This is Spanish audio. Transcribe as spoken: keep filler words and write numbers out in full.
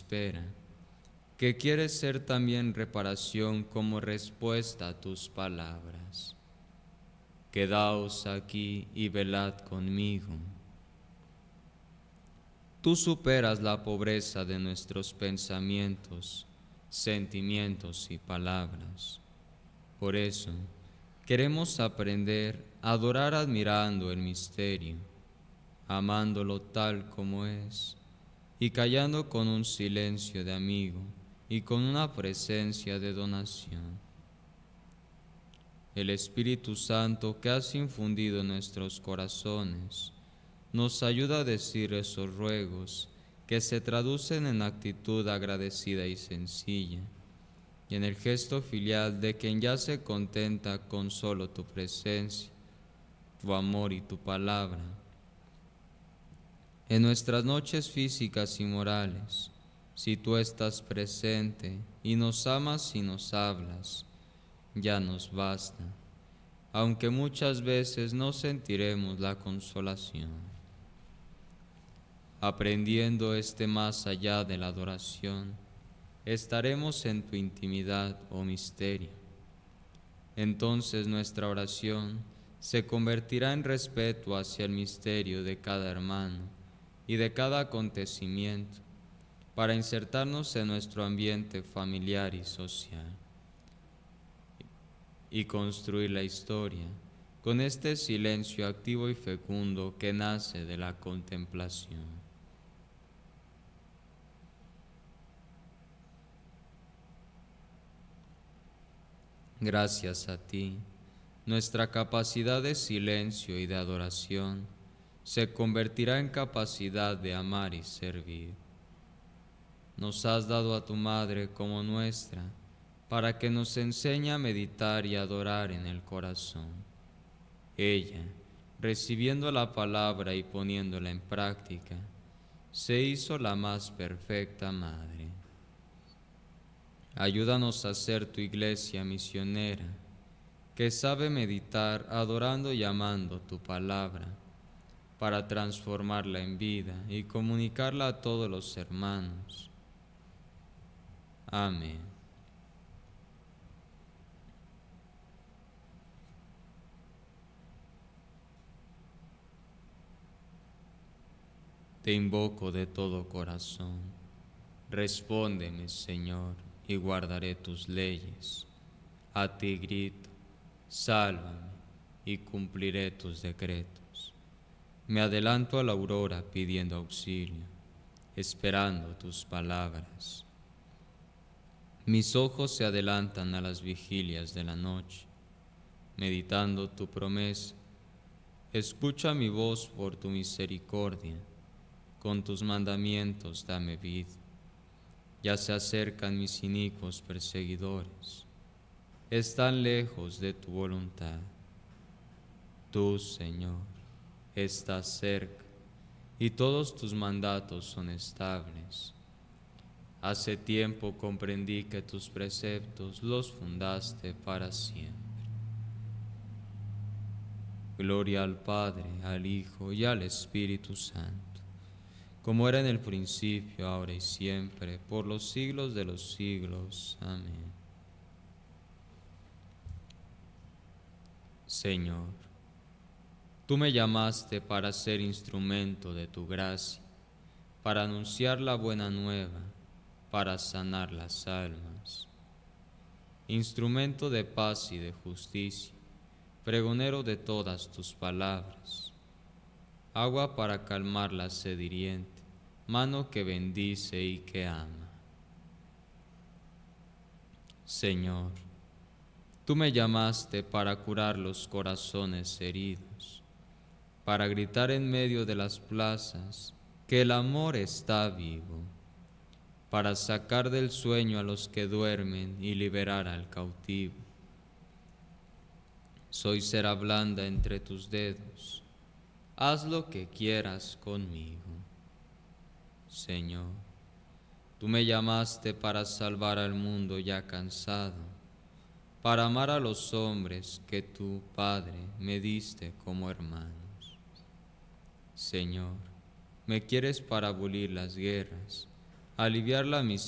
espera, que quiere ser también reparación como respuesta a tus palabras. Quedaos aquí y velad conmigo. Tú superas la pobreza de nuestros pensamientos, sentimientos y palabras. Por eso, queremos aprender a adorar admirando el misterio, amándolo tal como es, y callando con un silencio de amigo y con una presencia de donación. El Espíritu Santo que has infundido en nuestros corazones nos ayuda a decir esos ruegos que se traducen en actitud agradecida y sencilla, y en el gesto filial de quien ya se contenta con solo tu presencia, tu amor y tu palabra. En nuestras noches físicas y morales, si tú estás presente y nos amas y nos hablas, ya nos basta, aunque muchas veces no sentiremos la consolación. Aprendiendo este más allá de la adoración, estaremos en tu intimidad, oh misterio. Entonces nuestra oración se convertirá en respeto hacia el misterio de cada hermano y de cada acontecimiento, para insertarnos en nuestro ambiente familiar y social y construir la historia con este silencio activo y fecundo que nace de la contemplación. Gracias a ti, nuestra capacidad de silencio y de adoración se convertirá en capacidad de amar y servir. Nos has dado a tu Madre como nuestra, para que nos enseñe a meditar y adorar en el corazón. Ella, recibiendo la palabra y poniéndola en práctica, se hizo la más perfecta Madre. Ayúdanos a ser tu iglesia misionera, que sabe meditar adorando y amando tu palabra, para transformarla en vida y comunicarla a todos los hermanos. Amén. Te invoco de todo corazón. Respóndeme, Señor, y guardaré tus leyes. A ti grito, sálvame, y cumpliré tus decretos. Me adelanto a la aurora pidiendo auxilio, esperando tus palabras. Mis ojos se adelantan a las vigilias de la noche, meditando tu promesa. Escucha mi voz por tu misericordia, con tus mandamientos dame vida. Ya se acercan mis inicuos perseguidores, están lejos de tu voluntad. Tú, Señor, estás cerca, y todos tus mandatos son estables. Hace tiempo comprendí que tus preceptos los fundaste para siempre. Gloria al Padre, al Hijo y al Espíritu Santo, como era en el principio, ahora y siempre, por los siglos de los siglos. Amén. Señor, tú me llamaste para ser instrumento de tu gracia, para anunciar la buena nueva, para sanar las almas. Instrumento de paz y de justicia, pregonero de todas tus palabras. Agua para calmar la sed hiriente, mano que bendice y que ama. Señor, tú me llamaste para curar los corazones heridos, para gritar en medio de las plazas que el amor está vivo, para sacar del sueño a los que duermen y liberar al cautivo. Soy cera blanda entre tus dedos, haz lo que quieras conmigo. Señor, tú me llamaste para salvar al mundo ya cansado, para amar a los hombres que tú, Padre, me diste como hermanos. Señor, me quieres para abolir las guerras, aliviar la miseria